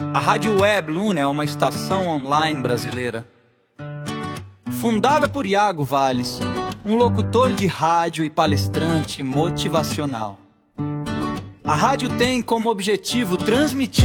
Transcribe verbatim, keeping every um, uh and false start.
A Rádio Web Luna é uma estação online brasileira, fundada por Iago Valles, um locutor de rádio e palestrante motivacional. A rádio tem como objetivo transmitir